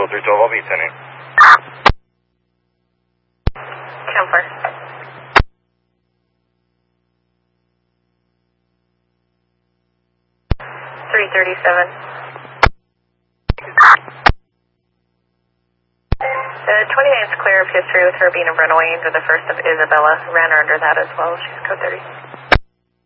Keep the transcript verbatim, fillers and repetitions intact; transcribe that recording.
Control three twelve, I'll be ten eight. Campfire. three thirty-seven. The twenty-ninth clear of history with her being a runaway under the first of Isabella. Ran her under that as well. She's code thirty.